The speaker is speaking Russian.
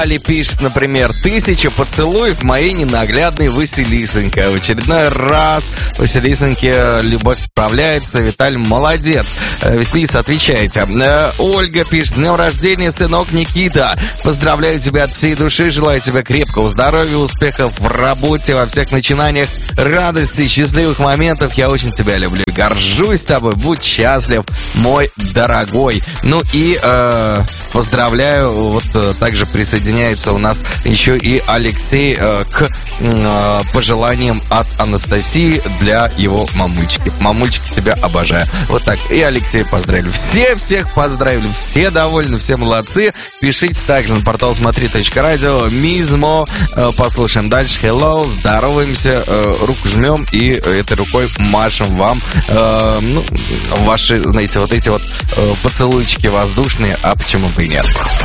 Али пишет, например, 1000 поцелуев моей ненаглядной Василисоньке. В очередной раз Василисоньке любовь справляется. Виталь, молодец. Василиса, отвечайте. Ольга пишет, с днем рождения, сынок Никита. Поздравляю тебя от всей души. Желаю тебе крепкого здоровья, успехов в работе, во всех начинаниях, радости, счастливых моментов. Я очень тебя люблю. Горжусь тобой. Будь счастлив, мой дорогой. Ну и поздравляю. Вот также присоединяется у нас еще и Алексей к пожеланиям от Анастасии для его мамульчики. Мамульчики, тебя обожаю. Вот так. И Алексей поздравили. Всех поздравили. Все довольны, все молодцы. Пишите также на портал смотри.радио. Мизмо. Послушаем дальше. Hello. Здороваемся. Руку жмем и этой рукой машем вам ваши, знаете, вот эти вот поцелуйчики воздушные. А почему бы и нет?